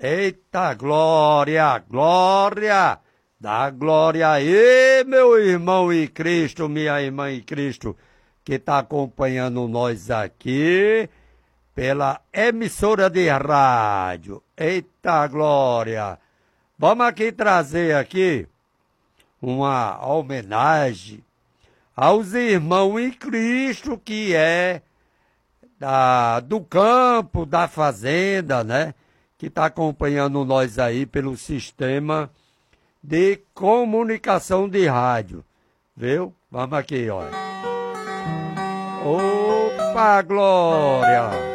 Eita, glória, glória! Dá glória aí, meu irmão em Cristo, minha irmã em Cristo, que está acompanhando nós aqui pela emissora de rádio. Eita, glória! Vamos aqui trazer aqui uma homenagem aos irmãos em Cristo que é do campo, da fazenda, né? Que está acompanhando nós aí pelo sistema de comunicação de rádio, viu? Vamos aqui, olha. Opa, glória!